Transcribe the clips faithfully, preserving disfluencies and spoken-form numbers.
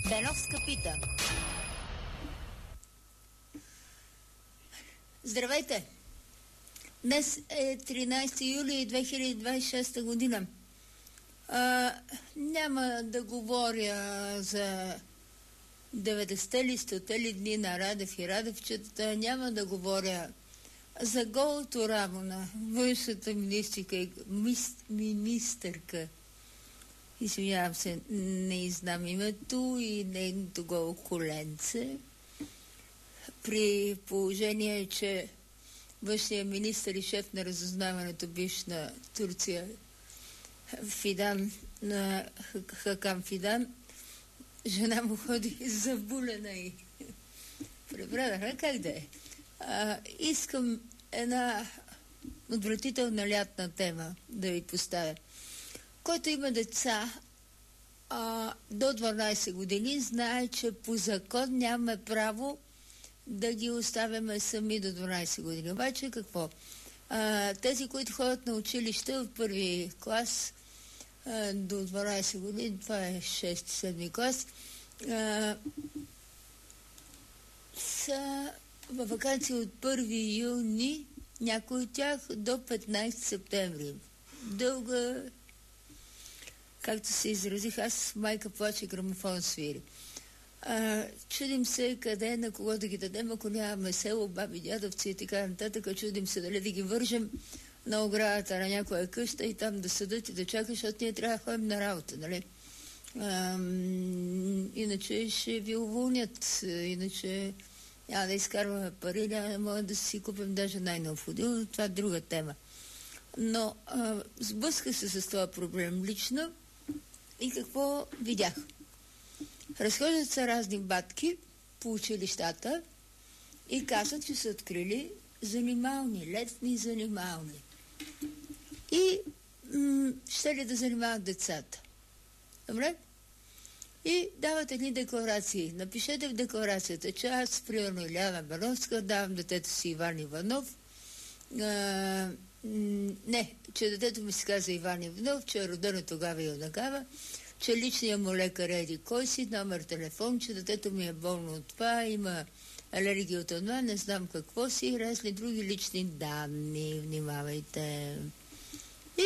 Беновска пита. Здравейте! Днес е тринайсети юли две хиляди двайсет и шеста година. А, няма да говоря за деветдесетте ли, стоте ли дни на Радев и Радевчетата, няма да говоря за голото рамо на външната министрика, мис, министърка, извинявам се, не знам името, и нейното голо коленце, при положение, че външният министър и шеф на разузнаването биш на Турция Фидан, на Хакан Фидан, жена му ходи забулена и пребрадана, как да е. А, искам една отвратителна лятна тема да ви поставя. Който има деца а, до дванайсет години, знае, че по закон нямаме право да ги оставяме сами до дванайсет години. Обаче какво? А, тези, които ходят на училище от първи клас а, до дванайсет години, това е шести-седми клас, а, са във ваканция от първи юни, някои от тях до петнайсети септември. Дълга, както се изразих, аз майка плаче, грамофон свири. А, чудим се къде, на кого да ги дадем, ако нямаме село, баби, дядовци и така нататък. Чудим се дали да ги вържем на оградата на някоя къща и там да седат и да чакат, защото ние трябва да ходим на работа, нали? А, иначе ще ви уволнят, иначе няма да изкарваме пари, няма да могат да си купим даже най-необходимо, това е друга тема. Но а, сблъсках се с това проблем лично и какво видях? Разхождат се разни батки по училищата и казват, че са открили занимални, летни занимални. И м- ще ли да занимават децата? Добре? И дават едни декларации. Напишете в декларацията, че аз, примерно Иляна Беновска, давам детето си Иван Иванов. А, м- не, че детето ми се казва Иван Иванов, че е родено тогава и однакава, че личният му лекар еди кой си, номер телефон, че детето ми е болно от това, има алергия от това, не знам какво си, и разни други лични данни, внимавайте. И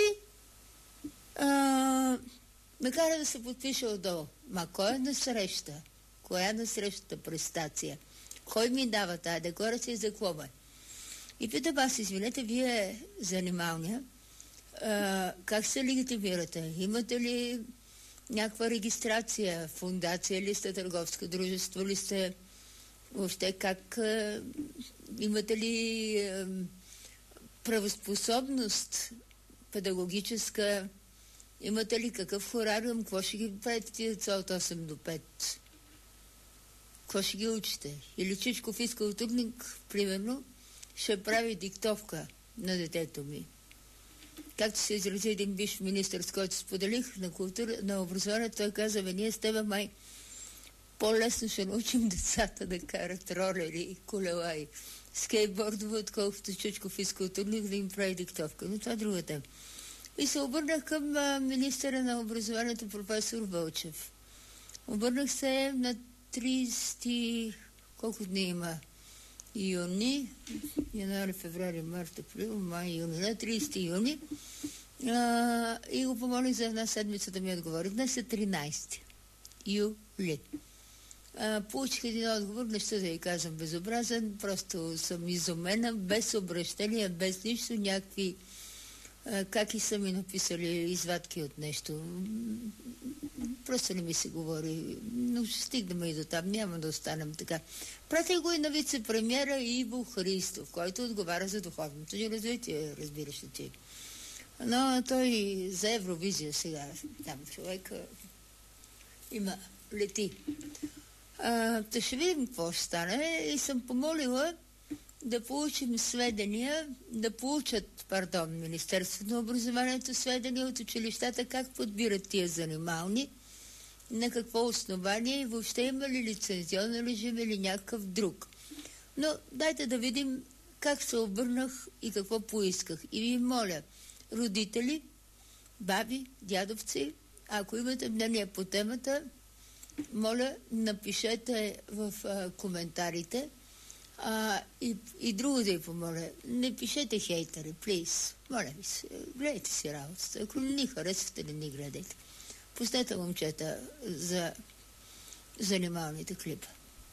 а, накара да се подпише отдолу. Ма кой е на среща? Коя е на срещата престация? Кой ми дава тази декларация и за какво бе? И питам аз, извинете, вие занималния, а, как се легитимирате? Имате ли някаква регистрация, фундация ли сте, търговско дружество ли сте, въобще как, а, имате ли а, правоспособност педагогическа, имате ли какъв хорариум, какво ще ги правите тия деца от осем до пет? Какво ще ги учите? Или Чичков физкултурник, примерно, ще прави диктовка на детето ми. Както се изрази един бивш министър, с който споделих на култура, на образованието, той каза, бе, ние с тебе май по-лесно ще научим децата да карат ролери, колела и скейтбордове, отколкото Чичков физкултурник да им прави диктовка. Но това е друга тема. И се обърнах към а, министъра на образованието професор Вълчев. Обърнах се на трийсети, колко дни има? Юни, януари, феврари, март, април, май, юни, на трийсети юни, а, и го помолих за една седмица да ми отговори. Днес е тринайсети юли. А, получих един отговор, не ще да ви казвам безобразен, просто съм изумена, без обращения, без нищо, някакви а, как и са ми написали извадки от нещо. Просто не ми се говори, но ще стигнем и до там, няма да останем така. Пратих го и на вице-премьера Иво Христов, който отговаря за духовното ни развитие, разбираш ли ти. Но той за Евровизия сега, там човек има, лети. А, да ще видим какво ще стане и съм помолила да получим сведения, да получат, пардон, Министерството на образованието сведения от училищата, как подбират тия занимални, на какво основание и въобще има ли лицензионен режим или някакъв друг. Но дайте да видим как се обърнах и какво поисках. И ви моля, родители, баби, дядовци, ако имате мнение по темата, моля, напишете в а, коментарите. А, и, и друго да ви помоля, не пишете хейтери, плиз. Моля ви се, гледайте си работата. Ако не ни харесвате, не ни гледайте. Пуснете, момчета, за занималните клипа.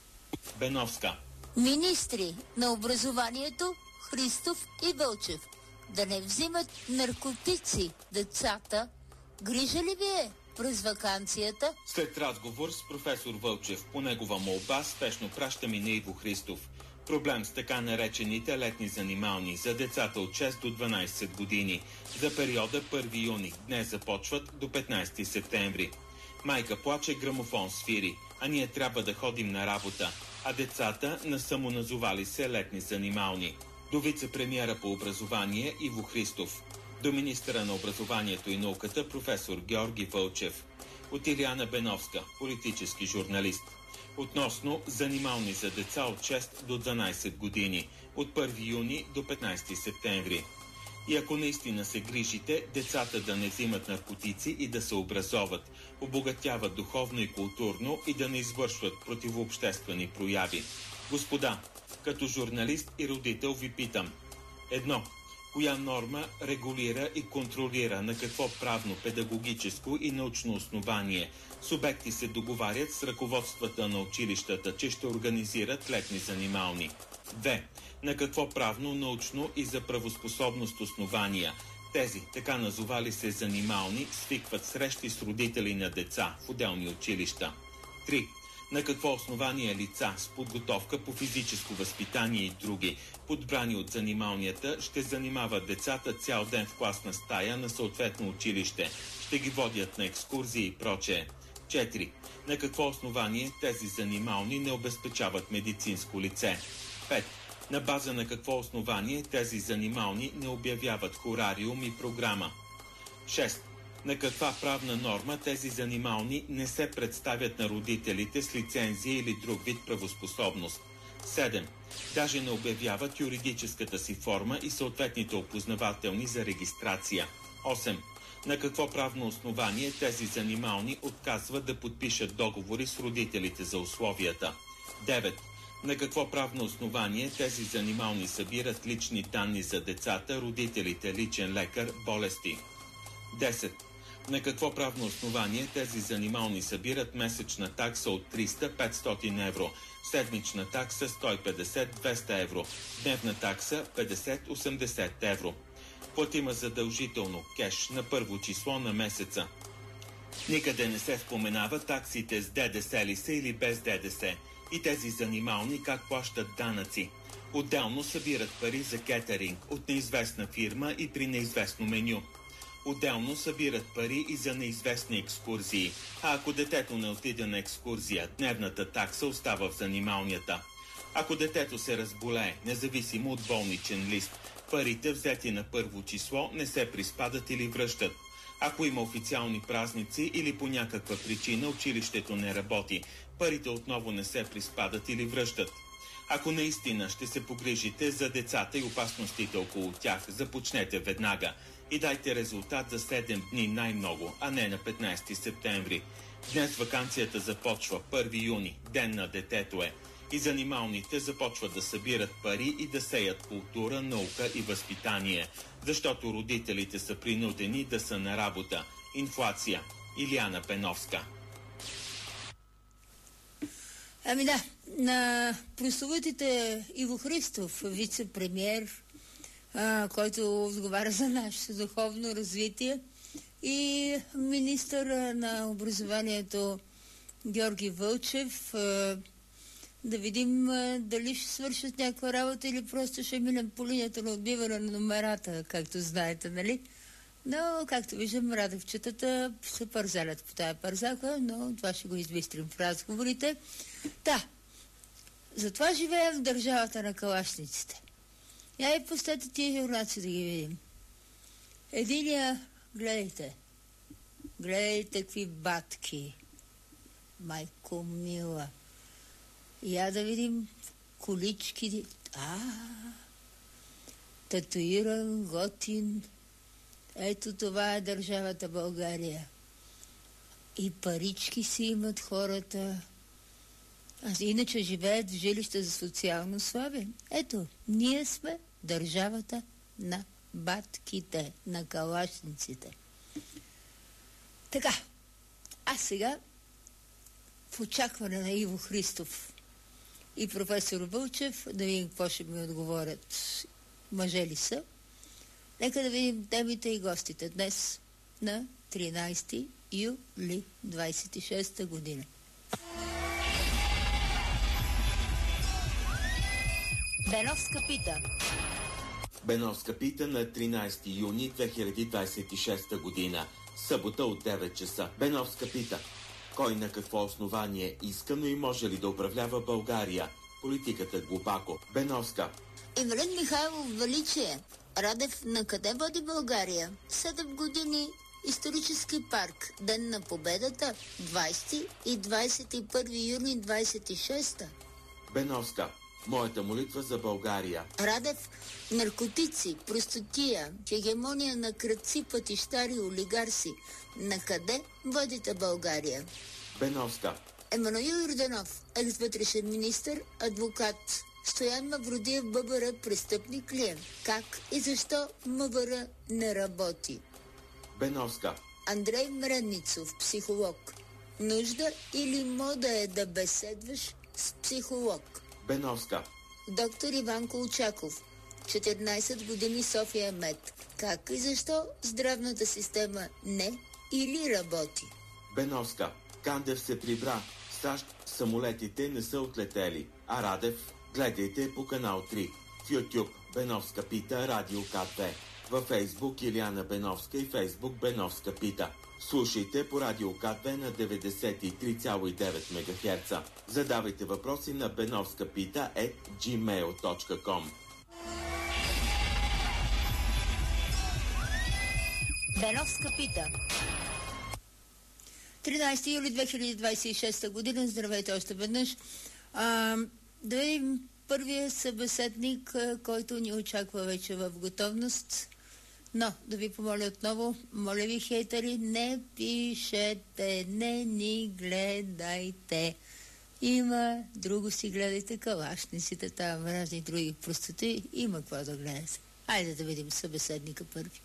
Беновска. Министри на образованието Христов и Вълчев да не взимат наркотици децата. Грижа ли ви е през ваканцията? След разговор с професор Вълчев по негова молба спешно праща ми на Иво Христов. Проблем с така наречените летни занимални за децата от шест до дванайсет години за периода първи юни. Днес започват до петнайсети септември. Майка плаче, грамофон свири, а ние трябва да ходим на работа, а децата на самоназовали се летни занимални. До вице-премиера по образование Иво Христов. До министъра на образованието и науката професор Георги Вълчев. От Илияна Беновска, политически журналист. Относно занимални за деца от шест до дванайсет години, от първи юни до петнайсети септември. И ако наистина се грижите, децата да не взимат наркотици и да се образоват, обогатяват духовно и културно и да не извършват противообществени прояви. Господа, като журналист и родител ви питам. Едно. Коя норма регулира и контролира на какво правно, педагогическо и научно основание субекти се договарят с ръководствата на училищата, че ще организират летни занимални? Две. На какво правно, научно и за правоспособност основания тези, така назовали се занимални, свикват срещи с родители на деца в отделни училища? Три. На какво основание лица с подготовка по физическо възпитание и други, подбрани от занималнията, ще занимават децата цял ден в класна стая на съответно училище, ще ги водят на екскурзии и прочее? Четири. На какво основание тези занимални не обезпечават медицинско лице? Пет. На база на какво основание тези занимални не обявяват хорариум и програма? Шест. На каква правна норма тези занимални не се представят на родителите с лицензия или друг вид правоспособност? седем. Даже не обявяват юридическата си форма и съответните опознавателни за регистрация. осем. На какво правно основание тези занимални отказват да подпишат договори с родителите за условията? девет. На какво правно основание тези занимални събират лични данни за децата, родителите, личен лекар, болести? десет. На какво правно основание тези занимални събират месечна такса от триста до петстотин евро, седмична такса сто и петдесет до двеста евро, дневна такса петдесет до осемдесет евро? Платима задължително кеш на първо число на месеца. Никъде не се споменава таксите с ДДС ли са или без ДДС и тези занимални как плащат данъци. Отделно събират пари за кетеринг от неизвестна фирма и при неизвестно меню. Отделно събират пари и за неизвестни екскурзии, а ако детето не отиде на екскурзия, дневната такса остава в занималнията. Ако детето се разболее, независимо от болничен лист, парите взети на първо число не се приспадат или връщат. Ако има официални празници или по някаква причина училището не работи, парите отново не се приспадат или връщат. Ако наистина ще се погрижите за децата и опасностите около тях, започнете веднага и дайте резултат за седем дни най-много, а не на петнайсети септември. Днес ваканцията започва, първи юни, ден на детето е. И занималните започват да събират пари и да сеят култура, наука и възпитание, защото родителите са принудени да са на работа. Инфлация. Илияна Беновска. Ами да, на прословутите Иво Христов, вице-премиер, а, който отговаря за нашето духовно развитие, и министър на образованието Георги Вълчев, а, да видим а, дали ще свършат някаква работа или просто ще минем по линията на отбиване на номерата, както знаете, нали? Но, както виждам, радовчетата се парзалят по тая парзалка, но това ще го избистрим в разговорите. Да, затова живеем в държавата на калашниците. Я и пустете тия журнаци да ги видим. Единия, гледайте, гледайте какви батки, майко мила. Я да видим колички, а, татуиран, готин. Ето това е държавата България. и парички си имат хората. А иначе живеят в жилища за социално слаби. Ето, ние сме държавата на батките, на калашниците. Така, а сега в очакване на Иво Христов и професор Вълчев, да видим какво ще ми отговорят, мъже ли са. Нека да видим темите и гостите днес на тринайсети юли двайсет и шеста година. Беновска пита. Беновска пита на тринайсети юни две хиляди двайсет и шеста година. Събота от девет часа. Беновска пита. Кой на какво основание искано и може ли да управлява България? Политиката глупако. Беновска. Ивелин Михайлов Величие. Радев на къде води България? Седем години. Исторически парк. Ден на победата. двайсети и двайсет и първи юни двайсет и шеста. Беновска. Моята молитва за България. Радев. Наркотици, простотия, хегемония на крадци, пътищари, олигарси. На къде водите България? Беновска. Емануил Йорданов, екс-вътрешен министър, адвокат. Стоян Мавродиев, ББР, престъпник ли е? Как и защо МВР не работи? Беновска. Андрей Мредницов, психолог. Нужда или мода е да беседваш с психолог? Беновска. Доктор Иван Колчаков, четиринайсет години София Мед. Как и защо здравната система не или работи? Беновска. Кандев се прибра. САЩ самолетите не са отлетели. А Радев, гледайте по канал три. В YouTube Беновска пита, Радио КТ. Във Фейсбук Илияна Беновска и Фейсбук Беновска пита. Слушайте по Радио КТ на деветдесет и три цяло и девет мегахерца. Задавайте въпроси на беновска пита ет джимейл точка ком. Беновска пита. тринайсети юли две хиляди двайсет и шеста година. Здравейте още веднъж. А, да видим първия събеседник, който ни очаква вече в готовност. Но, да ви помоля отново, моля ви, хейтери, не пишете, не ни гледайте. Има, друго си гледайте, калашниците, там разни други простоти, има какво да гледате. Айде да видим събеседника първи.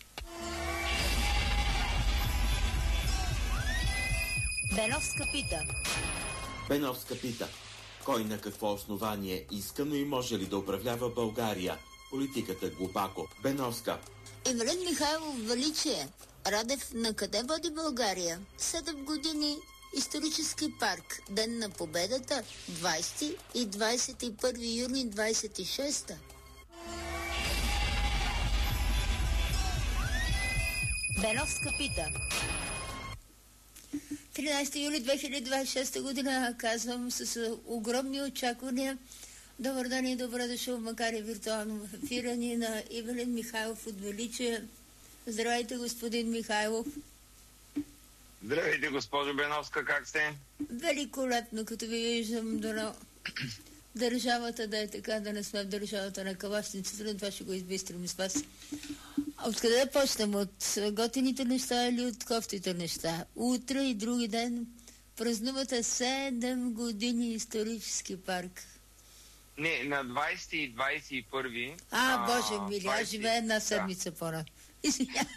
Беновска пита. Беновска пита. Кой на какво основание искано и може ли да управлява България? Политиката глупако. Беновска. Ивелин Михайлов Величие. Радев на къде води България? Седем години. Исторически парк. Ден на победата. двайсети и двайсет и първи юни двайсет и шеста. Беновска пита. тринайсети юли две хиляди двайсет и шеста година, казвам с огромни очаквания. Добър ден и добре дошъл, макар и виртуално в ефира ни на Ивелин Михайлов от Величие. Здравейте, господин Михайлов. Здравейте, госпожо Беновска, как сте? Великолепно, като ви виждам, дано държавата да е така, да не сме в държавата на калашниците, но това ще го избистрим с вас. Откъде да почнем? От готините неща или от кофтите неща? Утре и други ден празнувате седем години исторически парк. Не, на двайсети и двайсет и първи. А, а Боже мили, аз живея една седмица да. По-рано. Извинявам.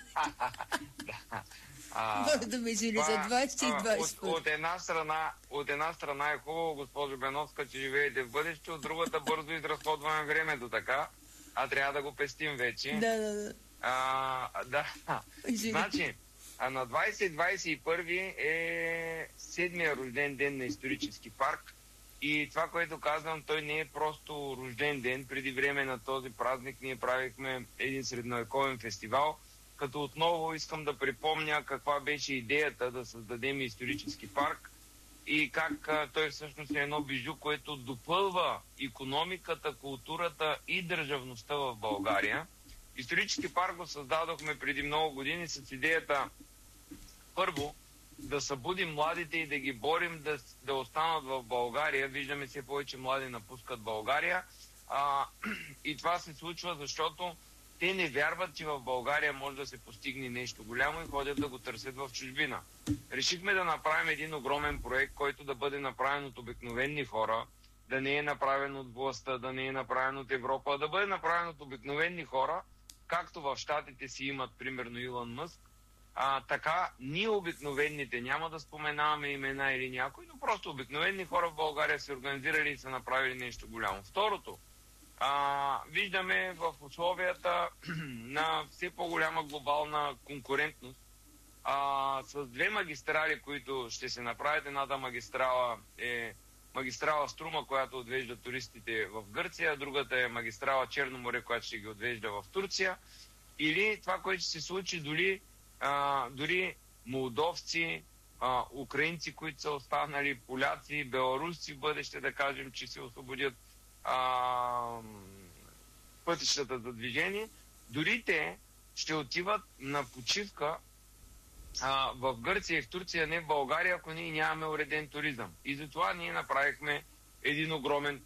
Може да ме извини за двайсети и двайсет и първи. От, от, една страна, от една страна е хубаво, госпожо Беновска, че живеете в бъдеще, от другата бързо изразходваме времето така, а трябва да го пестим вече. Да, да, да. А, да. Значи, а на двайсети и двайсет и първи е седмия рожден ден на исторически парк. И това, което казвам, той не е просто рожден ден. Преди време на този празник ние правихме един средновековен фестивал, като отново искам да припомня каква беше идеята да създадем исторически парк и как а, той всъщност е едно бижу, което допълва икономиката, културата и държавността в България. Исторически парк го създадохме преди много години с идеята първо да събудим младите и да ги борим да, да останат в България. Виждаме все повече млади напускат България. А, и това се случва, защото те не вярват, че в България може да се постигне нещо голямо и ходят да го търсят в чужбина. Решихме да направим един огромен проект, който да бъде направен от обикновени хора, да не е направен от властта, да не е направен от Европа, а да бъде направен от обикновени хора, както в Щатите си имат, примерно, Илон Мъск. А, така, ние обикновените, няма да споменаваме имена или някой, но просто обикновени хора в България се организирали и са направили нещо голямо. Второто, а, виждаме в условията на все по-голяма глобална конкурентност, а, с две магистрали, които ще се направят. Едната магистрала е магистрала Струма, която отвежда туристите в Гърция, другата е магистрала Черно море, която ще ги отвежда в Турция. Или това, което ще се случи, дори, а, дори молдовци, а, украинци, които са останали, поляци, беларусци в бъдеще, да кажем, че се освободят а, пътищата за движение, дори те ще отиват на почивка а, в Гърция и в Турция, не в България, ако ние нямаме уреден туризъм. И затова ние направихме един огромен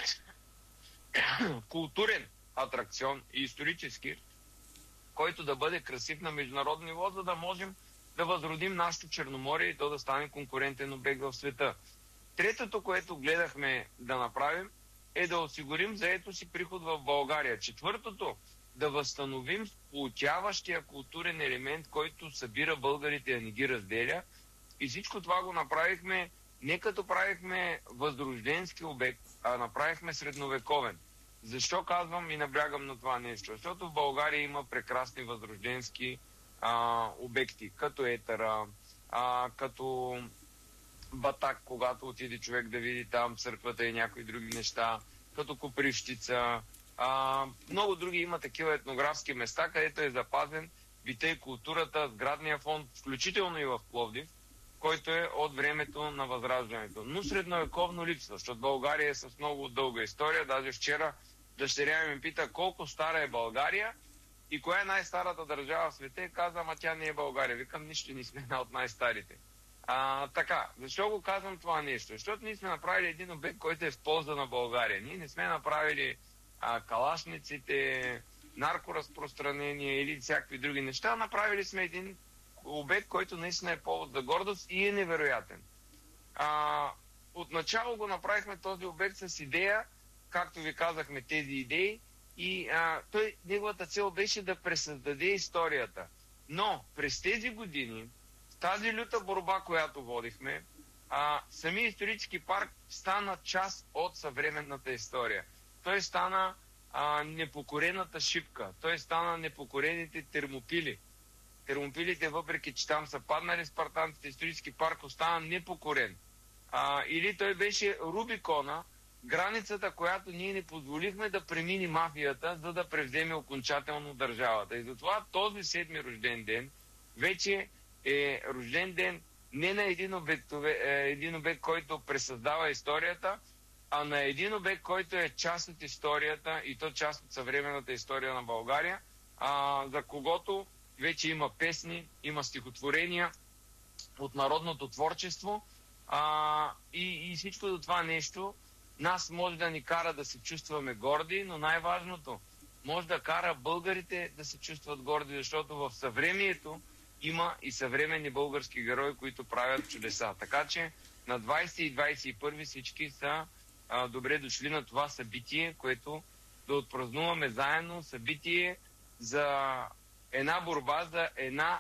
културен атракцион и исторически, който да бъде красив на международно ниво, за да можем да възродим нашето Черноморие и то да стане конкурентен обект в света. Третото, което гледахме да направим, е да осигурим заетост и приход в България. Четвъртото, да възстановим сплотяващия културен елемент, който събира българите, а не ги разделя. И всичко това го направихме не като правихме възрожденски обект, а направихме средновековен. Защо казвам и наблягам на това нещо? Защото в България има прекрасни възрожденски а, обекти, като Етера, а, като Батак, когато отиде човек да види там църквата и някои други неща, като Копривщица. А, много други има такива етнографски места, където е запазен бита и културата, сградния фонд, включително и в Пловдив, който е от времето на Възраждането. Но средновековно липсва, защото България е с много дълга история. Даже вчера дъщеря ми пита колко стара е България и коя е най-старата държава в света и каза, ама тя не е България. Викам, нищо не сме една от най-старите. А, така, защо го казвам това нещо? Защото ние сме направили един обект, който е в полза на България. Ние не сме направили а, калашниците, наркоразпространение или всякакви други неща. Направили сме един обект, който наистина е повод за гордост и е невероятен. А, отначало го направихме този обект с идея, както ви казахме, тези идеи, и а, той, неговата цел беше да пресъздаде историята. Но през тези години, тази люта борба, която водихме, а, самия исторически парк стана част от съвременната история. Той стана а, непокорената шипка, той стана непокорените термопили. Термопилите, въпреки че там са паднали спартанците, исторически парк остана непокорен. А, или той беше Рубикона, границата, която ние не позволихме да премини мафията, за да превземе окончателно държавата. И затова този седми рожден ден вече е рожден ден не на един обект, един обект, който пресъздава историята, а на един обект, който е част от историята и то част от съвременната история на България, а, за когото вече има песни, има стихотворения от народното творчество, а, и, и всичко до това нещо нас може да ни кара да се чувстваме горди, но най-важното, може да кара българите да се чувстват горди, защото в съвремието има и съвременни български герои, които правят чудеса. Така че на двайсети и двайсет и първи всички са а, добре дошли на това събитие, което да отпразнуваме заедно, събитие за една борба, за една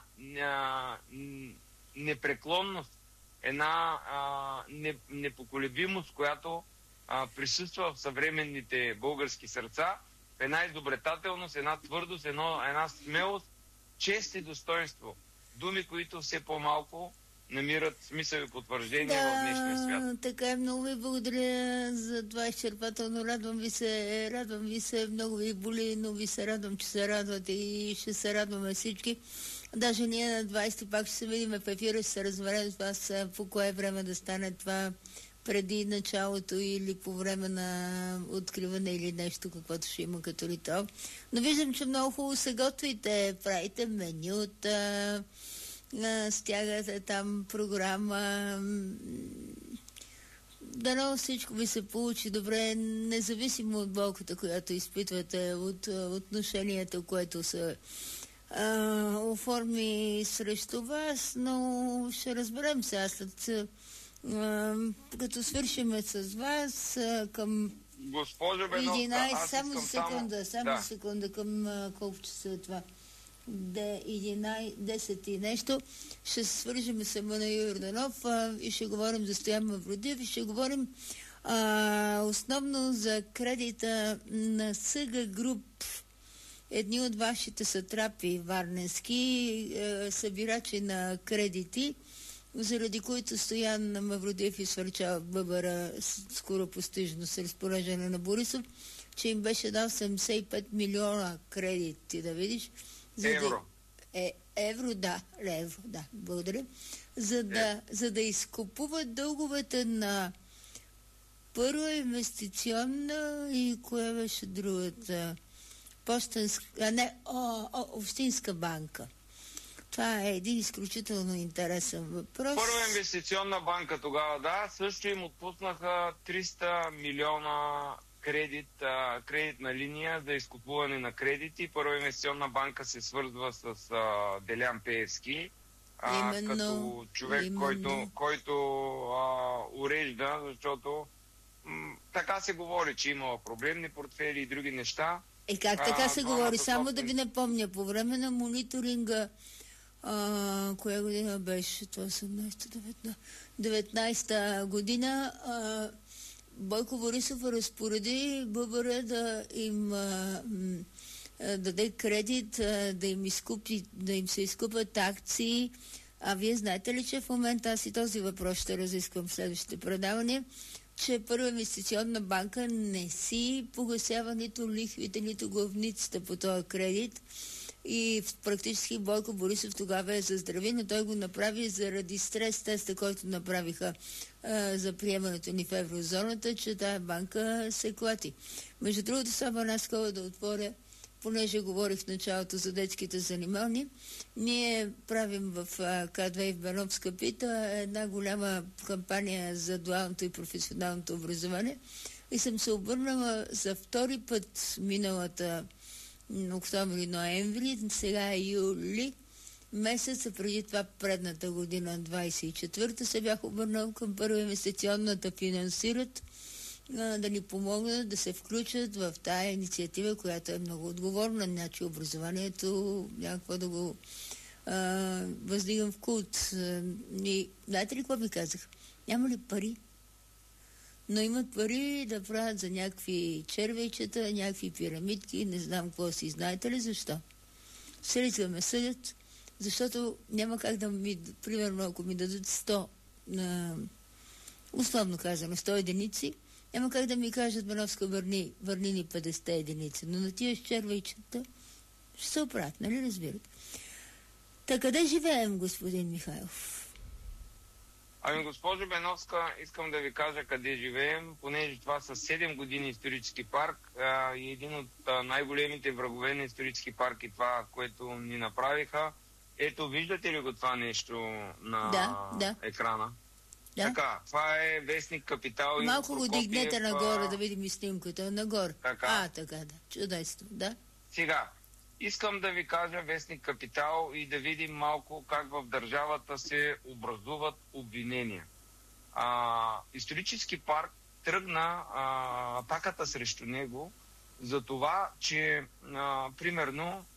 а, непреклонност, една а, не, непоколебимост, която а, присъства в съвременните български сърца, една изобретателност, една твърдост, едно, една смелост, чест и достоинство. Думи, които все по-малко намират смисъл и потвърждение да, в днешния свят. Така е, много ви благодаря за това изчерпателно. Радвам ви се, радвам ви се, много ви боли, но ви се радвам, че се радвате и ще се радваме всички. Даже ние на двайсети пак ще се видим в ефира, ще се разберем с вас по кое време да стане това, преди началото или по време на откриване или нещо, каквото ще има като ритуал. Но виждам, че много хубаво се готвите, правите менюта, стягате там програма. дано всичко ви се получи добре, независимо от болката, която изпитвате, от отношението, което са а, оформи срещу вас, но ще разберем сега след а, като свършиме с вас а, към Госпожо Беновска, единайсет, аз само искам секунда, само да. секунда към а, колко часа е това? единайсет, десет и нещо. Ще се свържем с Емануил Йорданов а, и ще говорим за Стоян Мавродиев и ще говорим а, основно за кредита на Съга Груп. Едни от вашите сатрапи варненски е, събирачи на кредити, заради които Стоян Мавродиев изсвърчава бъбъра скоро постижно с разпореждане на Борисов, че им беше дал седемдесет и пет милиона кредити, да видиш. За евро. Да, е, евро, да, евро, да, благодаря. За да, е. за да изкупуват дълговете на Първа инвестиционна и коя беше другата? Пощенска, а не, о, о, Общинска банка. Това е един изключително интересен въпрос. Първа инвестиционна банка тогава, да, също им отпуснаха триста милиона кредит, а, кредитна линия за изкупуване на кредити. Първа инвестиционна банка се свързва с а, Делян Пеевски, а, именно, като човек, именно. който, който а, урежда, защото м, така се говори, че имала проблемни портфели и други неща. Е, как така а, се говори? Само собствен... да ви напомня, по време на мониторинга, а, коя година беше? Това осемнайсета, деветнайсета година, а, Бойко Борисов разпореди бъбъра да им а, м, а, даде кредит, а, да им изкупи, да им се изкупят акции. А вие знаете ли, че в момента аз и този въпрос ще разисквам в следващите предавания, че Първа инвестиционна банка не си погасява нито лихвите, нито главницата по този кредит. И практически Бойко Борисов тогава е заздрави, но той го направи заради стрес теста, който направиха а, за приемането ни в еврозоната, че тая банка се клати. Между другото, само една скоба да отворя, понеже говорих в началото за детските занимални. Ние правим в К две и в Беновска пита една голяма кампания за дуалното и професионалното образование и съм се обърнала за втори път миналата октомври-ноември, сега е юли месеца, преди това предната година, двайсет и четвърта, се бях обърнал към Първа инвестиционна да финансират, да ни помогнат да се включат в тая инициатива, която е много отговорна. Значи образованието някакво да го а, въздигам в култ. И знаете ли какво ми казах? Няма ли пари? Но имат пари да правят за някакви червейчета, някакви пирамидки, не знам какво си. Знаете ли защо? Средства ме съдят, защото няма как да ми, примерно, ако ми дадат сто, а, условно казано, сто единици, няма как да ми кажат, Беновска, върни, върни ни петдесет единици, но на тия червейчета ще се оправят, нали разбирате? Та къде живеем, господин Михайлов? Ами, госпожо Беновска, искам да ви кажа къде живеем, понеже това са седем години исторически парк а, и един от а, най-големите врагове на исторически парк и това, което ни направиха. Ето, виждате ли го това нещо на да, да. екрана? Да. Така, това е вестник Капитал. Малко го дигнете нагоре, да видим и снимката. Нагоре. Така. А, така, да. Чудесно, да. Сега, искам да ви кажа вестник Капитал и да видим малко как в държавата се образуват обвинения. А, исторически парк тръгна а, атаката срещу него за това, че а, примерно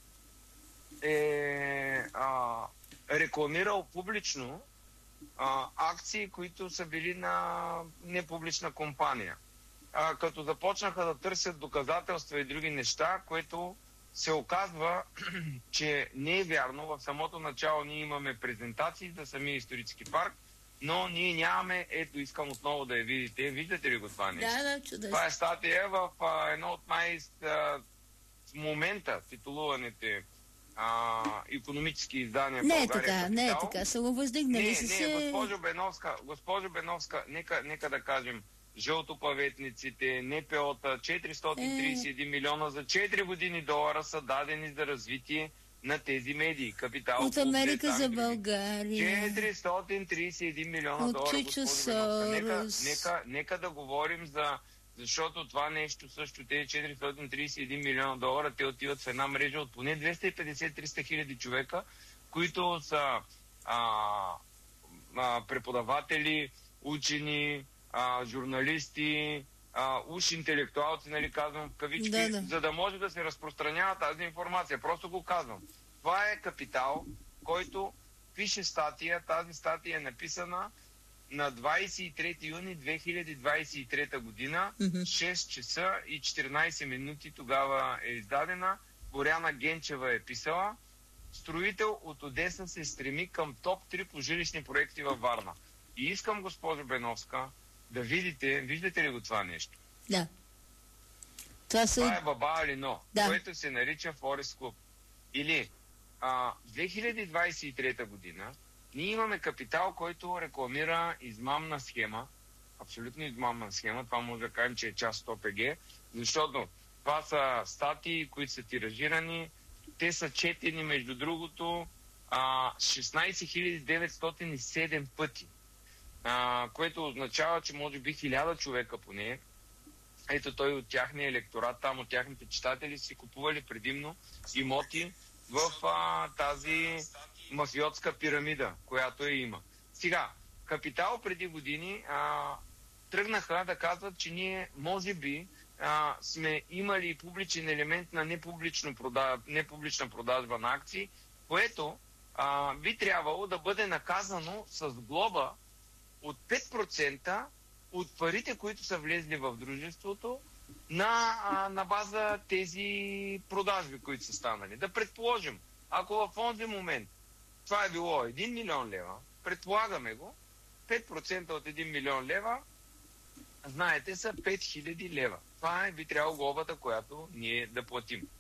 е а, рекламирал публично а, акции, които са били на непублична компания. А, като започнаха да търсят доказателства и други неща, което се оказва, че не е вярно. В самото начало ние имаме презентации за самия исторически парк, но ние нямаме, ето искам отново да я видите. Виждате ли го това нещо? Да, да, чудесно. Това е статия в а, едно от най- в момента титулуваните а, икономически издания. Не е България, така, Капитал. не е така. Са го въздигнали. Не, се не, се... госпожо Беновска, госпожо Беновска, нека, нека да кажем, жълтоплаветниците, НПО-та, четиристотин тридесет и един е... милиона за четири години долара са дадени за развитие на тези медии. Капитал. От Америка за България. четиристотин тридесет и един милиона от долара, Чичо госпожо нека, Сорос. нека, нека да говорим за... Защото това нещо също, тези четиристотин тридесет и един милиона долара, те отиват в една мрежа от поне двеста и петдесет до триста хиляди човека, които са а, а, преподаватели, учени, а, журналисти, а, уж интелектуалци, нали, казвам в кавички, да, да. за да може да се разпространява тази информация. Просто го казвам. Това е капитал, който пише статия. Тази статия е написана на двадесет и трети юни две хиляди двадесет и трета година, mm-hmm. шест часа и четиринадесет минути тогава е издадена. Боряна Генчева е писала: строител от Одеса се стреми към топ три по жилищни проекти във Варна. И искам, госпожо Беновска, да видите, виждате ли го това нещо? Да. Това, са... това е Баба Алино, да. което се нарича Форест Клуб. Или а, две хиляди двадесет и трета година ние имаме капитал, който рекламира измамна схема, абсолютно измамна схема, това може да кажем, че е част от ОПГ, защото това са статии, които са тиражирани, те са четени, между другото, а, шестнадесет хиляди деветстотин и седем пъти, а, което означава, че може би хиляда човека поне, ето той от тяхния електорат, там от тяхните читатели си купували предимно имоти в а, тази мафиотска пирамида, която я има. Сега, Капитал преди години а, тръгнаха да казват, че ние може би а, сме имали публичен елемент на непублично продаж... непублична продажба на акции, което а, би трябвало да бъде наказано с глоба от пет процента от парите, които са влезли в дружеството на, а, на база тези продажби, които са станали. Да предположим, ако в онзи момент това е било един милион лева, предполагаме го, пет процента от един милион лева, знаете, са пет хиляди лева. Това е би трябвало глобата, която ние да платим.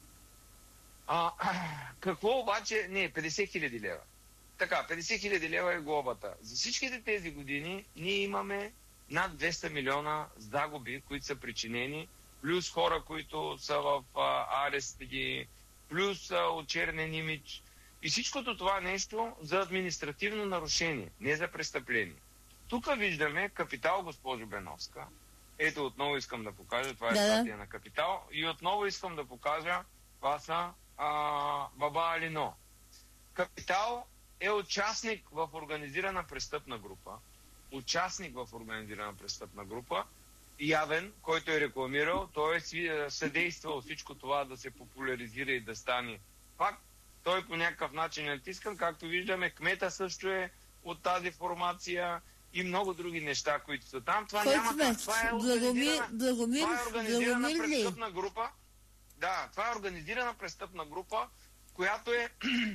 А, какво обаче? Не, петдесет хиляди лева. Така, петдесет хиляди лева е глобата. За всичките тези години ние имаме над двеста милиона загуби, които са причинени, плюс хора, които са в а, арести, плюс а, очернен имидж. И всичкото това нещо за административно нарушение, не за престъпление. Тук виждаме Капитал, госпожо Беновска. Ето отново искам да покажа, това е да. статия на Капитал. И отново искам да покажа, това са а, Баба Алино. Капитал е участник в организирана престъпна група. Участник в организирана престъпна група, явен, който е рекламирал, той е съдействал всичко това да се популяризира и да стане факт. Той по някакъв начин е натискан, както виждаме, кмета също е от тази формация и много други неща, които са там. Това Кой няма кмет? това е Благомир, организирана, Благомир, това е организирана Благомир престъпна група. Да, това е организирана престъпна група, която е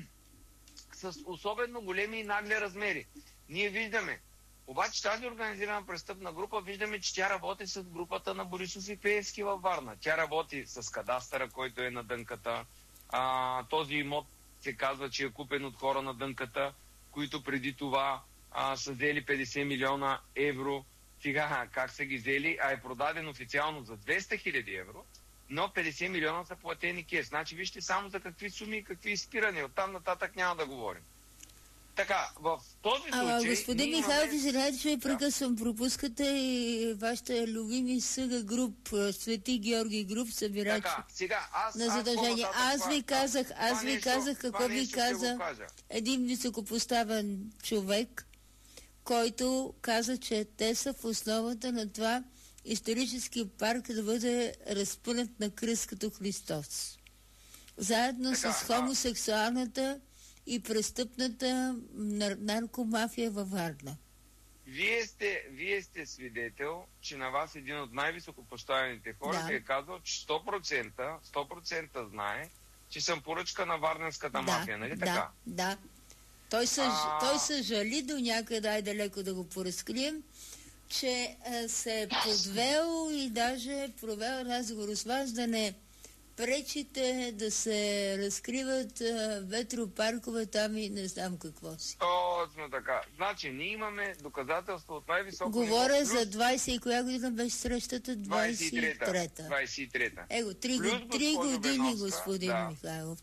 с особено големи и нагли размери. Ние виждаме, обаче тази организирана престъпна група, виждаме, че тя работи с групата на Борисов и Пеевски във Варна. Тя работи с кадастъра, който е на дънката. А, този имот се казва, че е купен от хора на дънката, които преди това а, са взели петдесет милиона евро. Сега как са ги взели, а е продаден официално за двеста хиляди евро, но петдесет милиона са платени кеш. Значи вижте само за какви суми и какви изпирания. Оттам нататък няма да говорим. Така, в този случай... А, господин Михайлов, имаме... извинявайте, че ви прекъсвам. Пропускате и вашата любими съга груп, Свети Георги груп, събирачи така, сега, аз, на задължение. Аз, аз ви казах, аз ви нещо, казах какво ви каза един високопоставен човек, който каза, че те са в основата на това исторически парк да бъде разпънат на кръст като Христос. Заедно така, с хомосексуалната и престъпната нар- наркомафия във Варна. Вие сте, вие сте свидетел, че на вас един от най-високопоставените хора да. ви е казал, че сто процента, сто процента знае, че съм поръчка на варненската да, мафия, нали да, така? Да, той, съж... а... той съжали до някъде, дай далеко да го поразкрием, че а, се е подвел и даже провел разговор с вас да не пречите да се разкриват а, ветропаркове там и не знам какво си. Точно така. Значи, ние имаме доказателство от най-високо Говоря ниво, за двадесет и коя година беше срещата? двадесет и трета. двадесет и трета. Его, три, Плюс, три години, Беновска, господин да. Михайлов, три.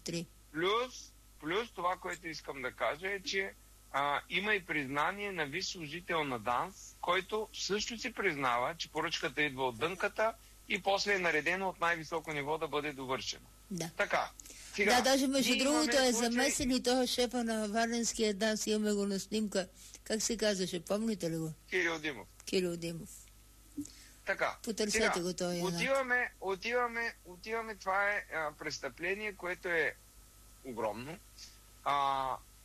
Плюс, плюс това, което искам да кажа е, че а, има и признание на висш служител на ДАНС, който също си признава, че поръчката идва от дънката и после е наредено от най-високо ниво да бъде довършено. Да. Така. Сега, да, даже между другото е случай... замесен и този шефа на Варненския ДАНС, имаме го на снимка. Как се казваше, помните ли го? Кирил Димов. Кирил Димов. Така. Потърсете сега, го той. Отиваме, отиваме, отиваме, това е а, престъпление, което е огромно, а,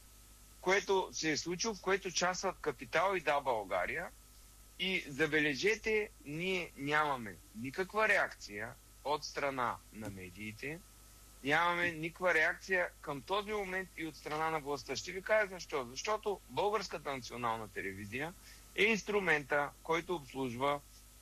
което се е случило, в което участват Капитал и Да, България. И забележете, ние нямаме никаква реакция от страна на медиите, нямаме никаква реакция към този момент и от страна на властта. Ще ви кажа защо. Защото Българската национална телевизия е инструмента, който обслужва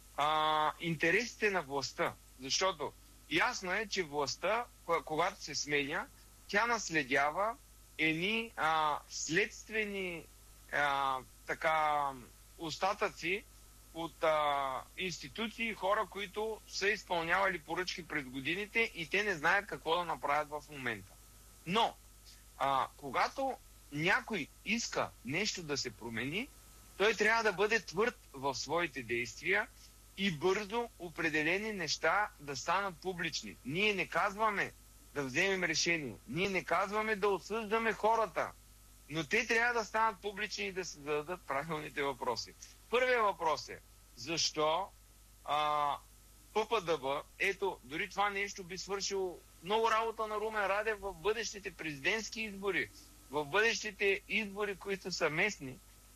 а, интересите на властта. Защото ясно е, че властта, когато се сменя, тя наследява едни а, следствени а, така остатъци от а, институции и хора, които са изпълнявали поръчки през годините и те не знаят какво да направят в момента. Но, а, когато някой иска нещо да се промени, той трябва да бъде твърд в своите действия и бързо определени неща да станат публични. Ние не казваме да вземем решение, ние не казваме да осъждаме хората, но те трябва да станат публични и да се зададат правилните въпроси. Първият въпрос е, защо а, ППДБ, ето, дори това нещо би свършило много работа на Румен Радев в бъдещите президентски избори, в бъдещите избори, които са местни,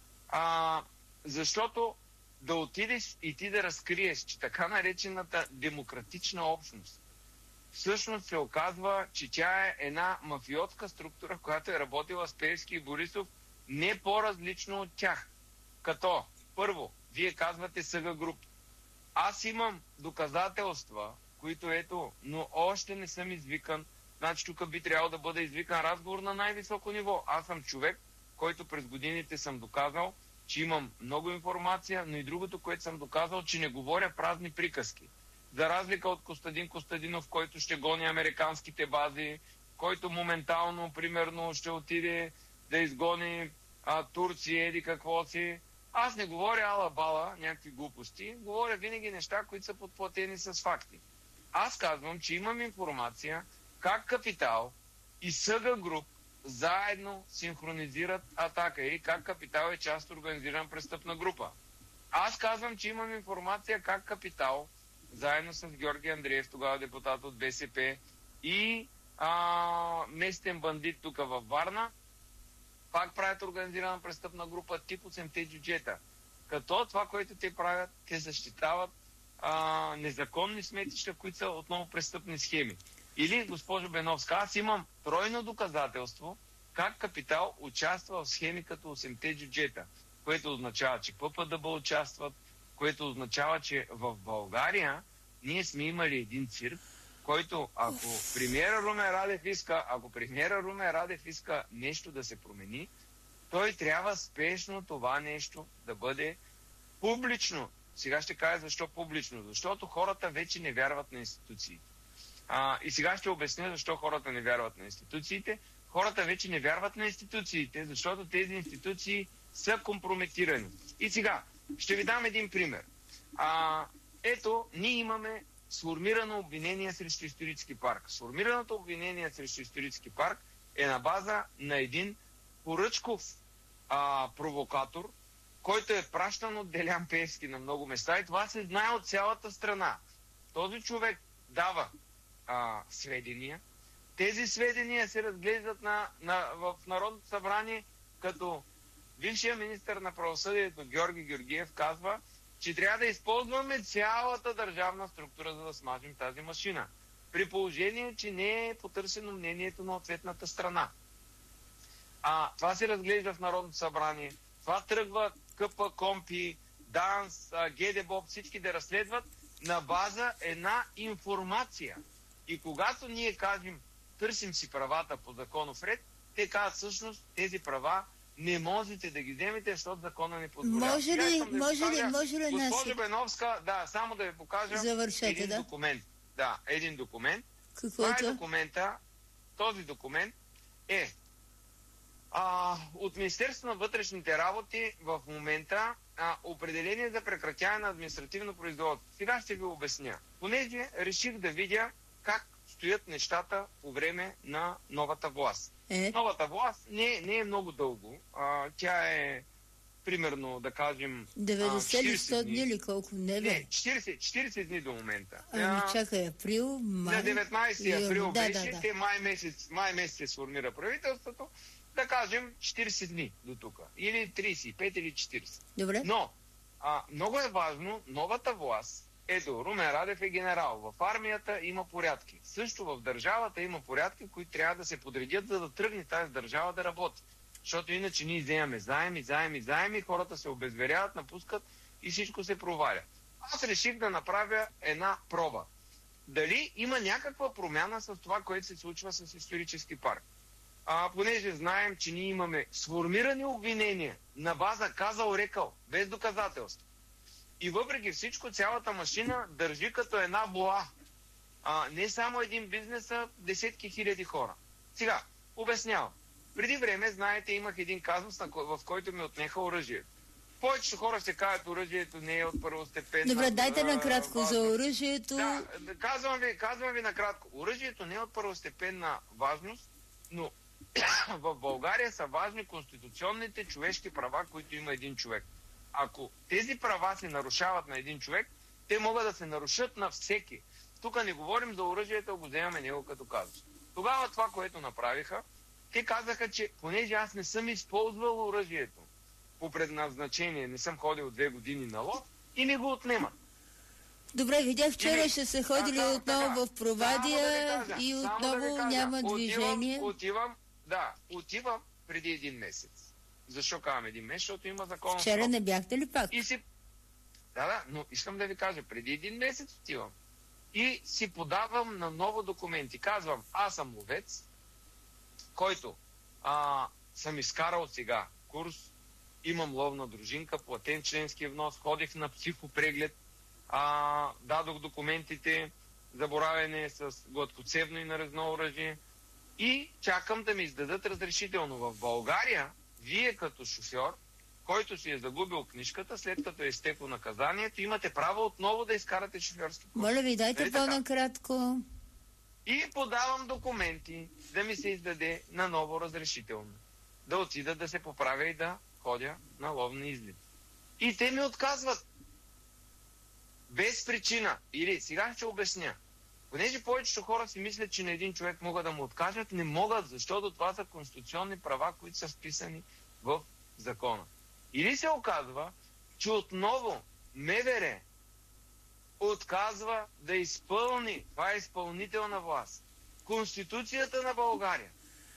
а, защото да отидеш и ти да разкриеш, че така наречената демократична общност всъщност се оказва, че тя е една мафиотска структура, която е работила с Пеевски и Борисов не по-различно от тях. Като, първо, вие казвате Съга Груп. Аз имам доказателства, които ето, но още не съм извикан. Значи тук би трябвало да бъде извикан разговор на най-високо ниво. Аз съм човек, който през годините съм доказал, че имам много информация, но и другото, което съм доказал, че не говоря празни приказки. За разлика от Костадин Костадинов, който ще гони американските бази, който моментално, примерно, ще отиде да изгони а, Турция или какво си. Аз не говоря ала-бала, някакви глупости, говоря винаги неща, които са подплатени с факти. Аз казвам, че имам информация как Капитал и Съга Груп заедно синхронизират атака и как Капитал е част от организирана престъпна група. Аз казвам, че имам информация как Капитал заедно с Георги Андреев, тогава депутат от БСП и а, местен бандит тук във Варна, пак правят организирана престъпна група тип осемте джуджета. Като това, което те правят, те защитават а, незаконни сметища, които са отново престъпни схеми. Или, госпожо Беновска, аз имам тройно доказателство как Капитал участва в схеми като осемте джуджета, което означава, че ППДБ участват, което означава, че в България ние сме имали един цирк, който ако премиера Румен Радев иска, ако премиера Румен Радев иска нещо да се промени, той трябва спешно това нещо да бъде публично. Сега ще кажа защо публично. Защото хората вече не вярват на институциите. А, и сега ще обясня защо хората не вярват на институциите. Хората вече не вярват на институциите, защото тези институции са компрометирани. И сега ще ви дам един пример. А, ето, ние имаме сформирано обвинение срещу исторически парк. Сформираното обвинение срещу исторически парк е на база на един поръчков а, провокатор, който е пращан от Делян Пеевски на много места и това се знае от цялата страна. Този човек дава а, сведения. Тези сведения се разглеждат на, на, в Народното събрание, като бившия министър на правосъдието Георги Георгиев казва, че трябва да използваме цялата държавна структура, за да смажем тази машина. При положение, че не е потърсено мнението на ответната страна. А това се разглежда в Народното събрание. Това тръгва КП, КОМПИ, ДАНС, ГДБОП, всички да разследват на база една информация. И когато ние кажем, търсим си правата по законов ред, те казват всъщност тези права не можете да ги вземете, защото закона не позволява. Може ли, да може покажа, ли, може ли нас... Госпожо Беновска, да, само да ви покажа Завършете, един да? документ. Да, един документ. Какво това е документа, този документ е а, от Министерството на вътрешните работи в момента а, определение за прекратяване на административно производство. Сега ще ви обясня. Понеже реших да видя как стоят нещата по време на новата власт. Е? Новата власт не, не е много дълго. А, тя е примерно, да кажем... деветдесет или сто дни или колко? Не, бе. Не, четиридесет, четиридесет дни до момента. Ами А, чакай, април, май... на деветнайсети април да, беше, да, да. те май месец, май месец се сформира правителството, да кажем четиридесет дни до тук. Или тридесет и пет или четиридесет. Добре. Но, а, много е важно, новата власт, ето, Румен Радев е генерал, в армията има порядки. Също в държавата има порядки, които трябва да се подредят, за да тръгне тази държава да работи. Защото иначе ние вземаме заеми, заеми, заеми, хората се обезверяват, напускат и всичко се проваля. Аз реших да направя една проба. Дали има някаква промяна с това, което се случва с исторически парк? А, понеже знаем, че ние имаме сформирани обвинения на база казал-рекал, без доказателство. И въпреки всичко, цялата машина държи като една боа. А, не само един бизнес, а десетки хиляди хора. Сега, обяснявам. Преди време, знаете, имах един казус, в който ми отнеха оръжието. Повечето хора ще кажат, оръжието не е от първостепенна... Добре, дайте накратко важност. за оръжието. Да, казвам ви, казвам ви накратко. Оръжието не е от първостепенна важност, но в България са важни конституционните човешки права, които има един човек. Ако тези права се нарушават на един човек, те могат да се нарушат на всеки. Тук не говорим за оръжието, го вземаме него като казус. Тогава това, което направиха, те казаха, че понеже аз не съм използвал оръжието по предназначение, не съм ходил две години на лов и ми го отнемат. Добре, видях вчера, Или, ще се ходили да, да, отново така. в Провадия Само да кажа, и само отново да кажа, няма движение. Отивам, отивам, да, отивам преди един месец. Защо казвам един месец? Защото има закон. Вчера не бяхте ли пак? И си... Да, да, но искам да ви кажа, преди един месец отивам и си подавам на ново документи. Казвам, аз съм ловец, който а, съм изкарал сега курс, имам ловна дружинка, платен членски внос, ходих на психопреглед, а, дадох документите за боравене с гладкоцевно и нарезно оръжие и чакам да ми издадат разрешително. В България, вие като шофьор, който си е загубил книжката, след като е изтекло наказанието, имате право отново да изкарате шофьорски курс. Моля ви, дайте Нали по-накратко. И подавам документи да ми се издаде на ново разрешително. Да отида да се поправя и да ходя на ловни излет. И те ми отказват. Без причина. Или сега ще обясня. Понеже повечето хора си мислят, че на един човек могат да му откажат, не могат, защото това са конституционни права, които са вписани в закона. Или се оказва, че отново МВР отказва да изпълни, това е изпълнителна власт, Конституцията на България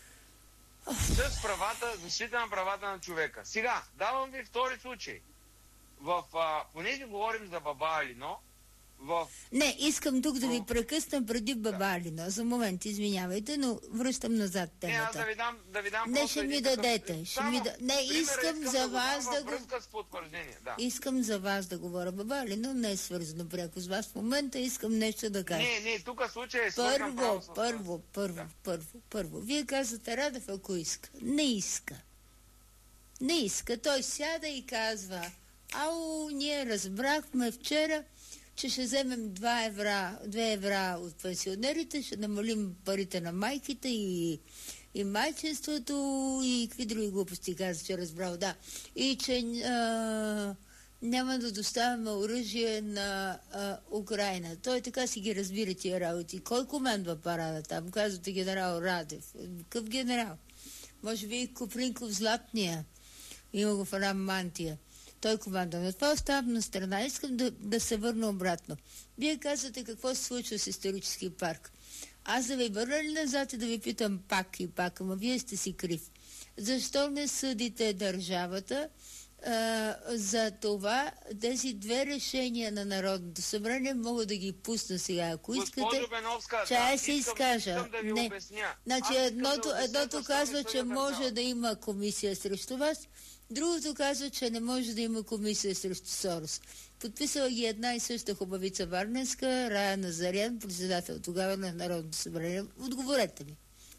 с правата, защита на правата на човека. Сега, давам ви втори случай. В, а, понеже говорим за Баба Алино, в... Не, искам тук да ви прекъсна преди Баба Алино. За момент, извинявайте, но връщам назад темата. Не, аз да ви дам, да ви дам Не, ще ми такъв... дадете. Ще ми да... Не, пример, искам, искам за да вас го да го... връзка с потвърждение, да. Искам за вас да говоря. Баба Алино не е свързано пряко с вас. В момента искам нещо да кажа. Не, не, тук случай е свързан Първо, с... първо, първо, да. първо, първо. Вие казвате Радев, ако иска. Не иска. Не иска. Той сяда и казва, ау, ние разбрахме вчера, че ще вземем два евра, две евра от пенсионерите, ще намалим парите на майките и, и майчинството и какви други глупости каза, че разбрал, да. И че а, няма да доставяме оръжие на а, Украйна. Той така си ги разбира тия работи. Кой командва парада там? Казвате генерал Радев. Какъв генерал? Може би и Копринков Златния. Има го в една мантия. Той команда. Но това оставам на страна. Искам да, да се върна обратно. Вие казвате какво се случва с исторически парк. Аз да ви върна ли назад и да ви питам пак и пак, ама вие сте си крив. Защо не съдите държавата а, за това тези две решения на Народното събрание мога да ги пусна сега, ако искате. Госпожо Беновска, чая да, се искам, изкажа. искам да ви не. обясня. Значи Аз едното, да едното казва, че може да има комисия срещу вас, другото казва, че не може да има комисия срещу Сорос. Подписала ги една и съща хубавица Варненска, Рая Назарян, председател тогава на Народното събрание. Отговорете ми.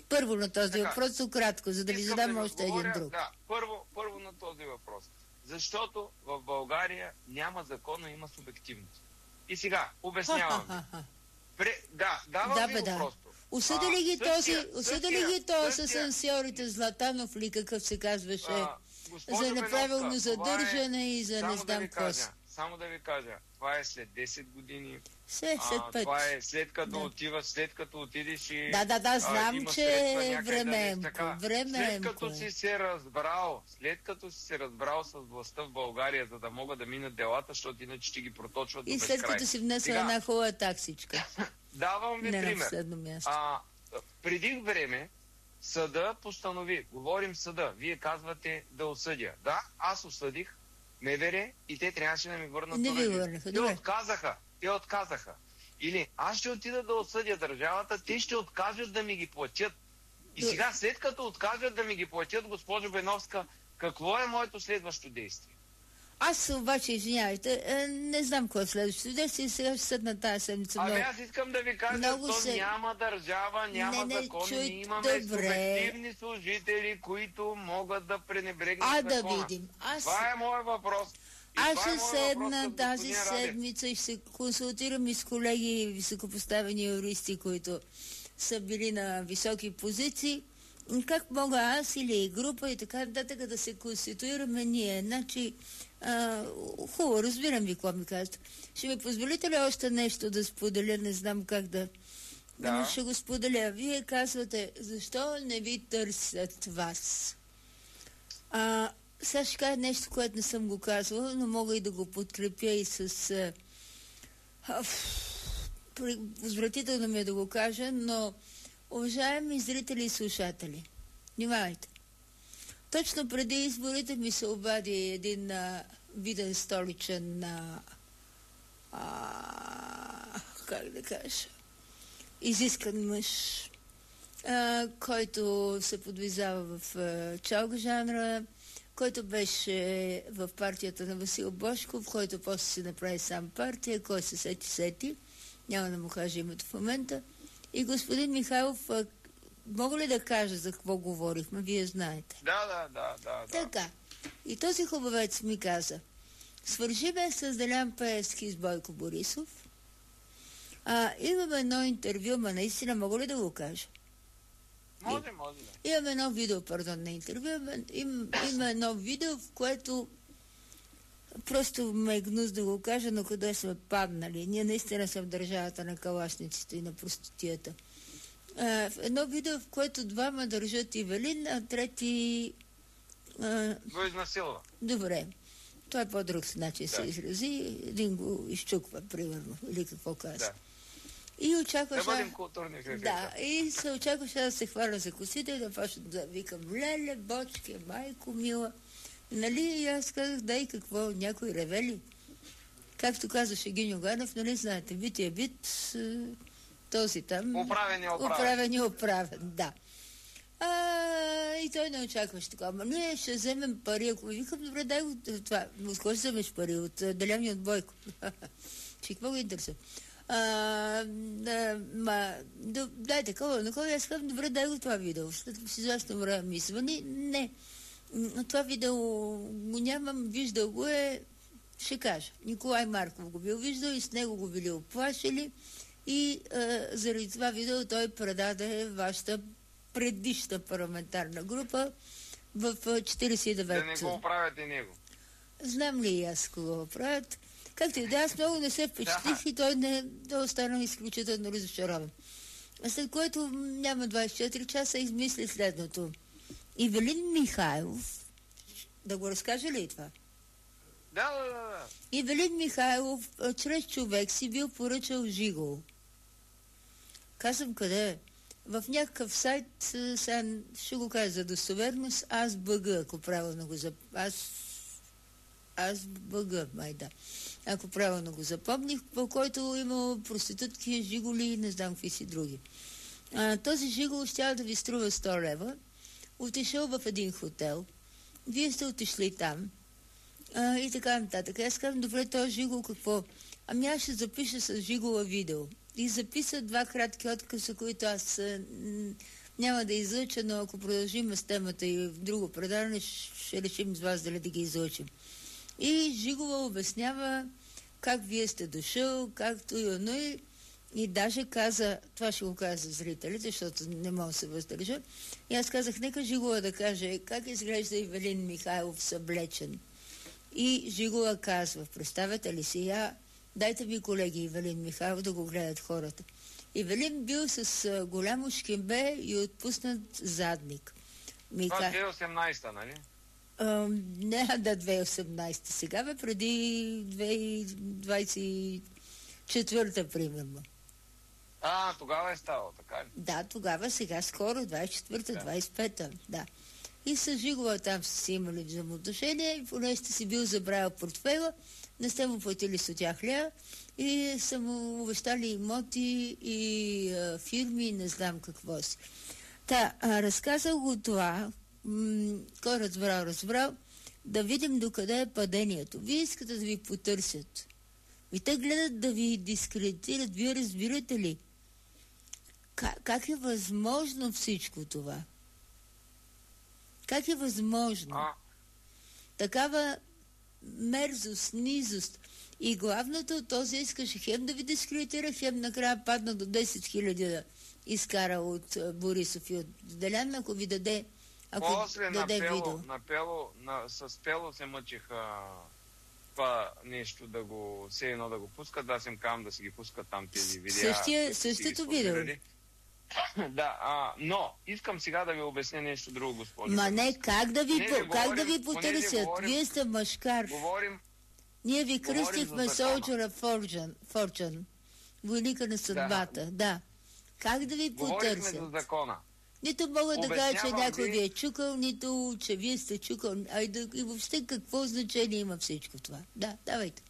Първо на този така, въпрос, кратко, за да ви задам да още говоря, един друг. Да, първо, първо на този въпрос. Защото в България няма закон, но има субективност. И сега, обяснявам. Пре... Да, давам да, ви бе, го да. просто. Осъдили ги същия, този, осъдили ги този същия, с сансьорите Златанов ли, какъв се казваше, а, за неправилно Беновска, задържане е, и за не знам какво си. Само да ви кажа, това е след десет години. След, след а, път. това е след като да. отиваш, след като отидеш и... Да, да, да, знам, а, че е времемко, времемко. След като си се разбрал, след като си се разбрал с властта в България, за да могат да минат делата, защото иначе ще ги проточват до и безкрай. след като си внесла една хубава таксичка. Давам ви не пример. На последно място. А, преди време съда постанови, говорим съда, вие казвате да осъдя. Да, аз осъдих МВР и те трябваше да ми върнат. Не ви върнаха, Те отказаха, те отказаха. Или аз ще отида да осъдя държавата, те ще откажат да ми ги платят. И сега, след като откажат да ми ги платят, госпожо Беновска, какво е моето следващо действие? Аз обаче, извинявайте, не знам кое е следващото действие, сега ще седна тази седмица. Ами аз искам да ви кажа, че се... няма държава, няма не, не, закони, чуй... ние имаме добре. Субективни служители, които могат да пренебрегнат а, закона. Да видим. Аз... Това е моят въпрос. Аз ще седна тази седмица и ще се консултирам и с колеги високопоставени юристи, които са били на високи позиции. Как мога аз или група и така нататък да се конституираме ние? Значи, а, хубаво, разбирам ви какво ми казвате. Ще ми позволите ли още нещо да споделя? Не знам как да... Да. Но ще го споделя. Вие казвате, защо не ви търсят вас? А, сега ще кажа нещо, което не съм го казвала, но мога и да го подкрепя и с... А, возвратително ми е да го кажа, но уважаеми зрители и слушатели, внимавайте. Точно преди изборите ми се обади един а, виден столичен а, а, как да кажа, изискан мъж, а, който се подвизава в а, чалга жанра, който беше в партията на Васил Божков, който после си направи сам партия, кой се сети, сети, няма да му кажа името в момента. И господин Михайлов, а, мога ли да кажа за какво говорихме? Вие знаете. Да, да, да, да. Така. И този хубавец ми каза, свържиме с Делян Пеевски с Бойко Борисов. А, имаме едно интервю, ма наистина мога ли да го кажа? Може, може. Да. Имаме едно видео, пардон, на интервю. Има, има едно видео, в което просто ме е гнус да го кажа, но къде сме паднали. Ние наистина сме в държавата на калашниците и на простотията. А, едно видео, в което двама държат Ивелин, а трети... А, го изнасилва. Добре. Това е по-друг начин да се изрази. Един го изчуква, примерно. Или какво казва. Да. И очакваше... Да бъдем културни. Да, и се очакваше да се хваля за косите и да почна да викам леле, бочки, майко мила. Нали, и аз казах, дай какво, някой ревели. Както казваше Гиньо Ганев, нали знаете, бит е бит, този там... Оправен е оправен. Оправен е оправен, да. А, и той не очакваше така. Ама ние ще вземем пари, ако викам, добре, дай го това. От кой ще вземеш пари? От Делян и от Бойко. Че какво го интересува? А, да, ма, да, дай такова, на кой аз казвам, добре, дай го това видео. След с известно време ми звъни. Не. Това видео го нямам, виждал го е, ще кажа. Николай Марков го бил виждал и с него го били оплашили и а, заради това видео той предаде вашата предишна парламентарна група в четиридесет и девет. Да не го оправяте него. Знам ли и аз кого го правят. Както и да, аз много не се впечатлих и той не да остана изключително разочарован. След което няма двадесет и четири часа измисли следното. Ивелин Михайлов, да го разкаже ли това? Да, да, да. Ивелин Михайлов чрез човек си бил поръчал жигол. Казвам къде е. В някакъв сайт, сега ще го кажа за достоверност, аз бъга, ако правилно го зап... Аз... Аз бъга, май да. Ако правилно го запомних, по който имал проститутки, жиголи и не знам какви си други. А, този жигол щял да ви струва сто лева. Отишъл в един хотел. Вие сте отишли там. А, и така нататък. Аз казвам, добре, този жигол какво? Ами аз ще запиша с жигола видео. И записа два кратки отказа, които аз м- Няма да излъча, но ако продължим с темата и в друго предаване, ще решим с вас дали да ги излъчим. И Жигова обяснява как вие сте дошъл, както и оно и, и даже каза, това ще го каза за зрителите, защото не мога да се въздържа. И аз казах, нека Жигова да каже как изглежда Ивелин Михайлов съблечен. И Жигова казва, представете ли си, я, дайте ми колеги Ивелин Михайлов да го гледат хората. Ивелин бил с а, голямо шкембе и отпуснат задник. Мика... Това е две хиляди и осемнадесета, нали? А, не, да, две хиляди и осемнадесета. Сега бе, преди две хиляди двадесет и четвърта, примерно. А, тогава е ставало, така ли? Да, тогава, сега скоро, двадесет и четвърта, да. двадесет и пета, да. И с Жигова там са си имали взаимоотношения и поне сте си бил забравил портфела, не сте му платили с тях ля и са му обещали имоти и а, фирми, не знам какво си. Та, а, разказал го това, м- кой разбрал, разбрал, да видим докъде е падението. Вие искате да ви потърсят. И те гледат да ви дискредитират. Вие разбирате ли? Как, как е възможно всичко това? Как е възможно? А? Такава мерзост, низост. И главното, този искаше хем да ви дискредитира, хем накрая падна до десет хиляди да изкара от uh, Борисов и от Делян, ако ви даде, ако После даде на Пело, видео. на Пело, на, с Пело се мъчиха това нещо да го, все едно да го пускат, да аз им казвам да си ги пускат там тези видеа. Същия, същото видео. Да, а, но искам сега да ви обясня нещо друго, госпожо. Ма не, как да ви, Понеже по, как говорим, да ви потърсят? говорим, Вие сте мъжкар. Говорим, Ние ви говорим кръстихме за закона. Soldier of Fortune, Fortune, войника на съдбата, да. да. Как да ви говорихме потърсят? за закона. Нито мога да кажа, че Обяснявам някой ви- ви е чукал, нито че вие сте чукал. А и, да, и въобще какво значение има всичко това? Да, давайте.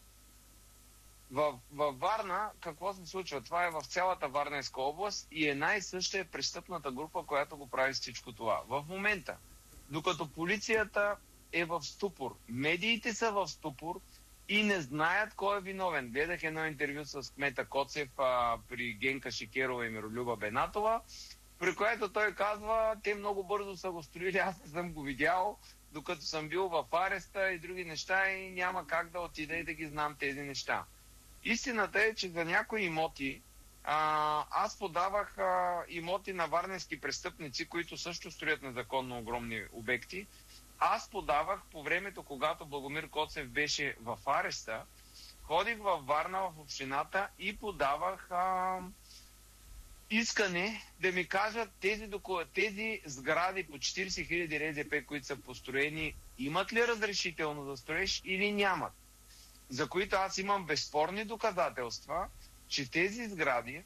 В, във Варна какво се случва? Това е в цялата Варненска област и една и съща е престъпната група, която го прави всичко това. В момента, докато полицията е в ступор, медиите са в ступор и не знаят кой е виновен. Гледах едно интервю с кмета Коцев а, при Генка Шикерова и Миролюба Бенатова, при което той казва, те много бързо са го строили, аз не съм го видял, докато съм бил в ареста и други неща и няма как да отида и да ги знам тези неща. Истината е, че за някои имоти, а, аз подавах а, имоти на варненски престъпници, които също строят незаконно огромни обекти. Аз подавах по времето, когато Благомир Коцев беше в ареста, ходих във Варна, в общината и подавах а, искане да ми кажат тези, тези сгради по четиридесет хиляди РЗП, които са построени, имат ли разрешително за строеж или нямат. За които аз имам безспорни доказателства, че тези сгради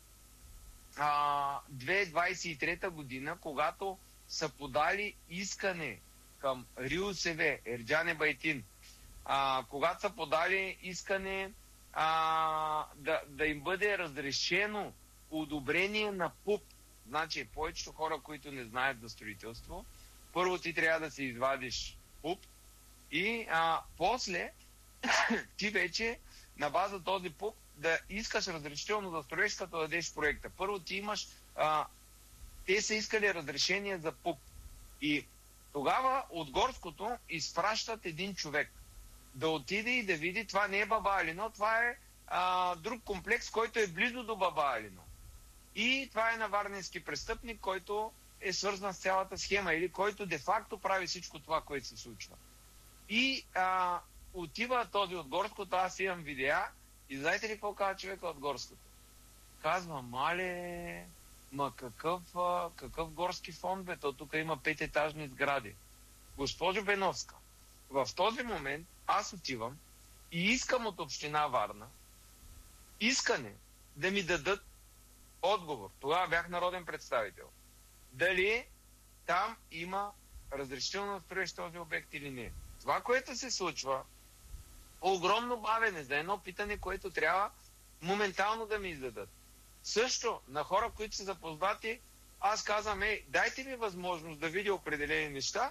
а, две хиляди двадесет и трета година, когато са подали искане към РИОСВ, Ерджан Байтин, а, когато са подали искане а, да, да им бъде разрешено одобрение на ПУП. Значи, повечето хора, които не знаят за строителство, първо ти трябва да си извадиш ПУП и а, после ти вече на база този ПУП да искаш разрешително за строеж, като дадеш проекта. Първо ти имаш... А, те са искали разрешение за ПУП. И тогава от Горското изпращат един човек да отиде и да види, това не е Баба Алино, това е а, друг комплекс, който е близо до Баба Алино. И това е на варненски престъпник, който е свързан с цялата схема или който де-факто прави всичко това, което се случва. И а, отива този от Горското, аз имам видеа и знаете ли какво казва човека от Горското? Казва, мале, ма какъв, а, какъв горски фонд бе, то тук има пететажни сгради. Госпожо Беновска, в този момент аз отивам и искам от община Варна искане да ми дадат отговор. Тогава бях народен представител. Дали там има разрешително да строиш този обект или не. Това, което се случва, огромно бавене за едно питане, което трябва моментално да ми издадат. Също на хора, които са запознати, аз казвам, ей, дайте ми възможност да видя определени неща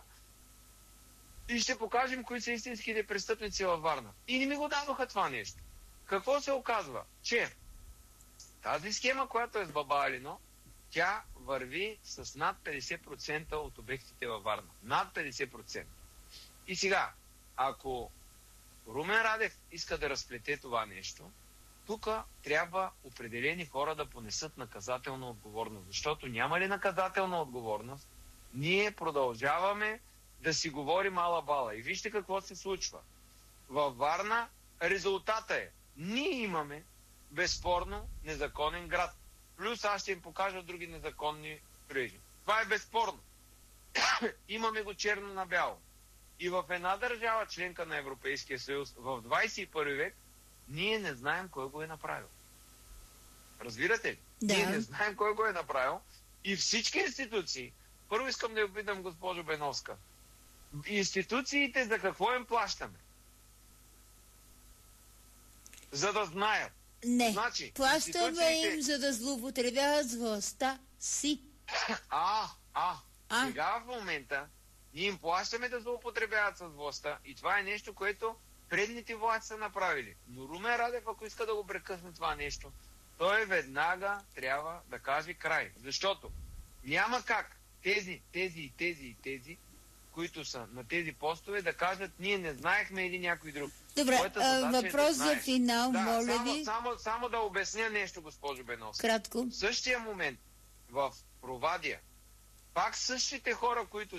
и ще покажем кои са истинските престъпници във Варна. И не ми го дадоха това нещо. Какво се оказва? Че тази схема, която е с Баба Алино, тя върви с над петдесет процента от обектите във Варна. Над петдесет процента. И сега, ако Румен Радев иска да разплете това нещо, тук трябва определени хора да понесат наказателна отговорност. Защото няма ли наказателна отговорност, ние продължаваме да си говорим ала-бала. И вижте какво се случва. Във Варна резултата е, ние имаме безспорно незаконен град. Плюс аз ще им покажа други незаконни строежи. Това е безспорно. Имаме го черно на бяло. И в една държава, членка на Европейския съюз, в двадесет и първи век, ние не знаем кой го е направил. Разбирате ли? Да. Ние не знаем кой го е направил. И всички институции, първо искам да я питам госпожо Беновска, институциите за какво им плащаме? За да знаят. Не, Значи, плащаме институциите... им, за да злоупотребяват с властта си. А, а, А? сега в момента ние им плащаме да злоупотребяват с властта и това е нещо, което предните власти са направили. Но Румен Радев, ако иска да го прекъсне това нещо, той веднага трябва да каже край. Защото няма как тези, тези и тези и тези, които са на тези постове, да кажат, ние не знаехме или някой друг. Добре, а, въпрос е да за финал, да, моля само, ви. Само, само да обясня нещо, госпожо Беновска. Кратко. В същия момент в Провадия, пак същите хора, които